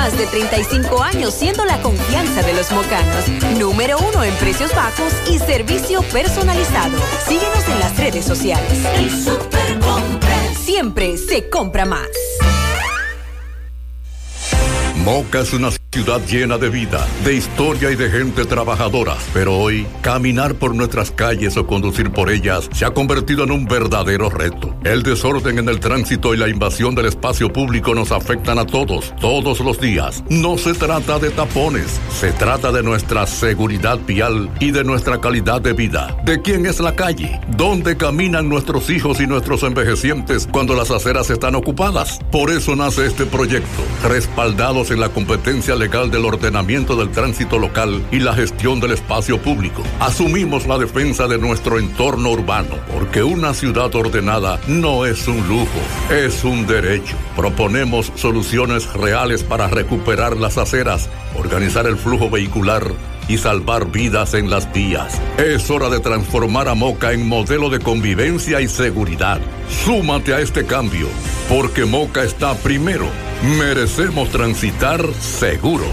Más de 35 años siendo la confianza de los mocanos. Número 1 en precios bajos y servicio personalizado. Síguenos en las redes sociales. El Super Compra. Siempre se compra más. Moca es una ciudad llena de vida, de historia y de gente trabajadora. Pero hoy, caminar por nuestras calles o conducir por ellas se ha convertido en un verdadero reto. El desorden en el tránsito y la invasión del espacio público nos afectan a todos los días. No se trata de tapones, se trata de nuestra seguridad vial y de nuestra calidad de vida. ¿De quién es la calle? ¿Dónde caminan nuestros hijos y nuestros envejecientes cuando las aceras están ocupadas? Por eso nace este proyecto, respaldados en la competencia legal del ordenamiento del tránsito local y la gestión del espacio público. Asumimos la defensa de nuestro entorno urbano, porque una ciudad ordenada no es un lujo, es un derecho. Proponemos soluciones reales para recuperar las aceras, organizar el flujo vehicular y salvar vidas en las vías. Es hora de transformar a Moca en modelo de convivencia y seguridad. Súmate a este cambio, porque Moca está primero. Merecemos transitar seguros.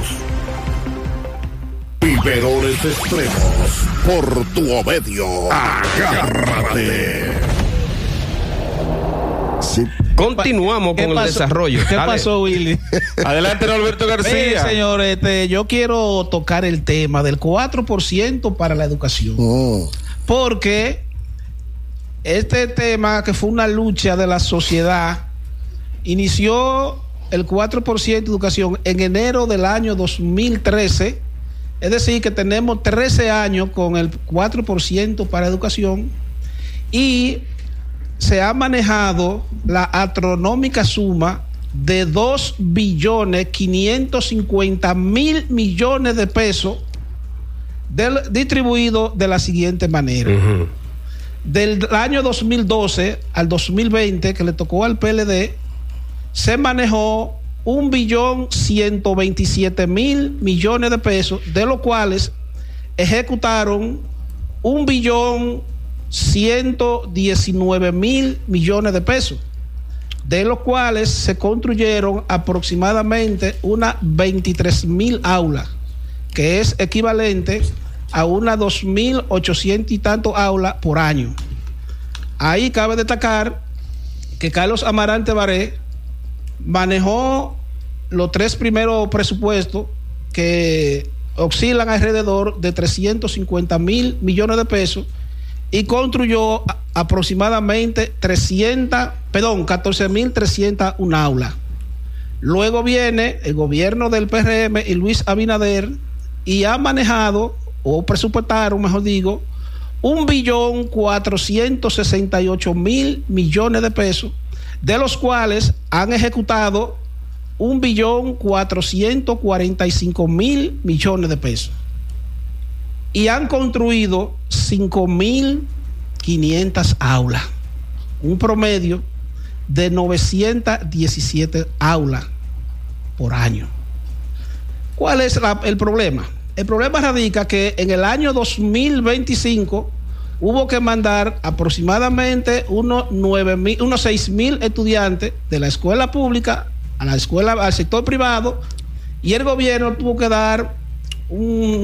Biberones extremos por tu Obedio. Agárrate. Sí. Continuamos con el desarrollo. ¿Qué pasó, Willy? Adelante, Roberto García. Señor, yo quiero tocar el tema del 4% para la educación. Porque este tema, que fue una lucha de la sociedad, inició el 4% de educación en enero del año 2013. Es decir, que tenemos 13 años con el 4% para educación, y se ha manejado la astronómica suma de 2.550.000.000.000 de pesos, distribuido de la siguiente manera. Del año 2012 al 2020, que le tocó al PLD, se manejó 1.127.000.000.000 de pesos, de los cuales ejecutaron 1.119.000.000.000 de pesos, de los cuales se construyeron aproximadamente unas 23.000 aulas, que es equivalente a unas 2.800 y tantos aulas por año. Ahí cabe destacar que Carlos Amarante Baré manejó los 3 primeros presupuestos, que oscilan alrededor de 350.000.000.000 de pesos, y construyó aproximadamente 14.301 aulas. Luego viene el gobierno del PRM y Luis Abinader, y ha manejado, o presupuestaron, mejor digo, 1.468.000.000.000 de pesos, de los cuales han ejecutado 1.445.000.000.000 de pesos, y han construido 5.500 aulas, un promedio de 917 aulas por año. ¿Cuál es el problema? El problema radica que en el año 2025 hubo que mandar aproximadamente unos 6.000 estudiantes de la escuela pública a la escuela, al sector privado, y el gobierno tuvo que dar un